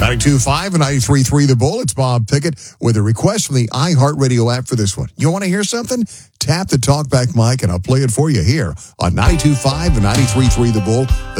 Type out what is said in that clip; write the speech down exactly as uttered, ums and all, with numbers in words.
ninety-two point five and ninety-three point three The Bull. It's Bob Pickett with a request from the iHeartRadio app for this one. You want to hear something? Tap the talkback mic and I'll play it for you here on ninety-two point five and ninety-three point three The Bull.